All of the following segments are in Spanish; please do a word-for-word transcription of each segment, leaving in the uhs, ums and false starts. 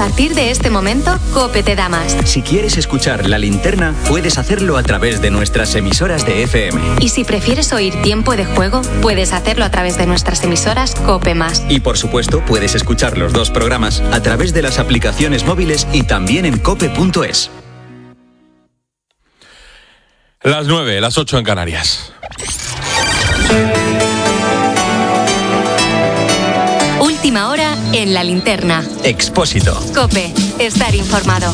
partir de este momento, COPE te da más. Si quieres escuchar La Linterna, puedes hacerlo a través de nuestras emisoras de F M. Y si prefieres oír Tiempo de Juego, puedes hacerlo a través de nuestras emisoras COPE más. Y por supuesto, puedes escuchar los dos programas a través de las aplicaciones móviles y también en cope punto es. Las nueve, las ocho en Canarias. Última hora en La Linterna. Expósito. COPE, estar informado.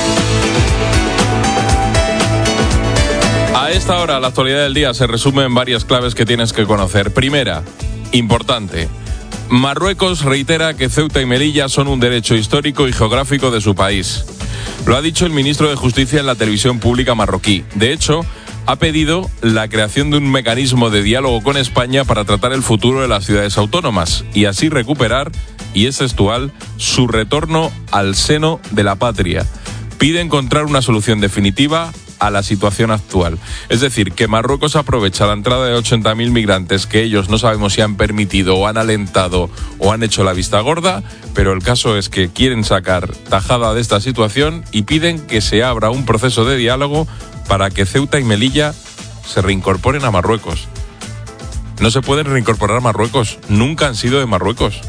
A esta hora, la actualidad del día se resume en varias claves que tienes que conocer. Primera, importante. Marruecos reitera que Ceuta y Melilla son un derecho histórico y geográfico de su país. Lo ha dicho el ministro de Justicia en la televisión pública marroquí. De hecho, ha pedido la creación de un mecanismo de diálogo con España para tratar el futuro de las ciudades autónomas y así recuperar, y es textual, su retorno al seno de la patria. Pide encontrar una solución definitiva a la situación actual. Es decir, que Marruecos aprovecha la entrada de ochenta mil migrantes que ellos no sabemos si han permitido o han alentado o han hecho la vista gorda, pero el caso es que quieren sacar tajada de esta situación y piden que se abra un proceso de diálogo para que Ceuta y Melilla se reincorporen a Marruecos. No se pueden reincorporar a Marruecos, nunca han sido de Marruecos.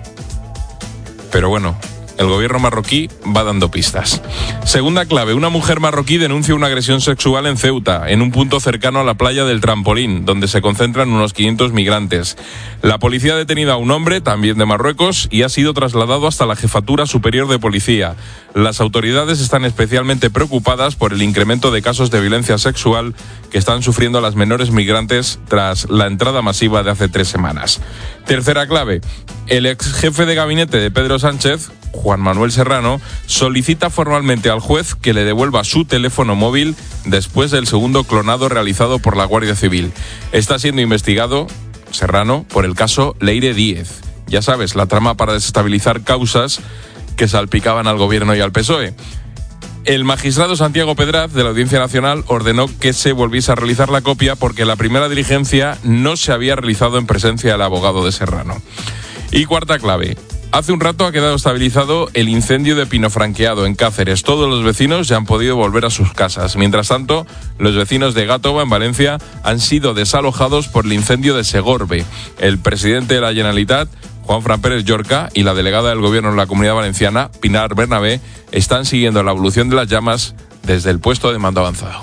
Pero bueno, el gobierno marroquí va dando pistas. Segunda clave, una mujer marroquí denuncia una agresión sexual en Ceuta, en un punto cercano a la playa del Trampolín, donde se concentran unos quinientos migrantes. La policía ha detenido a un hombre, también de Marruecos, y ha sido trasladado hasta la Jefatura Superior de Policía. Las autoridades están especialmente preocupadas por el incremento de casos de violencia sexual que están sufriendo las menores migrantes tras la entrada masiva de hace tres semanas. Tercera clave, el ex jefe de gabinete de Pedro Sánchez, Juan Manuel Serrano, solicita formalmente al juez que le devuelva su teléfono móvil después del segundo clonado realizado por la Guardia Civil. Está siendo investigado Serrano por el caso Leire Díez. Ya sabes, la trama para desestabilizar causas que salpicaban al gobierno y al P S O E. El magistrado Santiago Pedraz, de la Audiencia Nacional, ordenó que se volviese a realizar la copia porque la primera diligencia no se había realizado en presencia del abogado de Serrano. Y cuarta clave. Hace un rato ha quedado estabilizado el incendio de Pinofranqueado en Cáceres. Todos los vecinos ya han podido volver a sus casas. Mientras tanto, los vecinos de Gátova, en Valencia, han sido desalojados por el incendio de Segorbe. El presidente de la Generalitat, Juanfran Pérez Llorca, y la delegada del Gobierno en la Comunidad Valenciana, Pinar Bernabé, están siguiendo la evolución de las llamas desde el puesto de mando avanzado.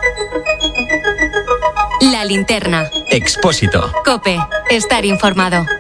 La Linterna. Expósito. COPE, estar informado.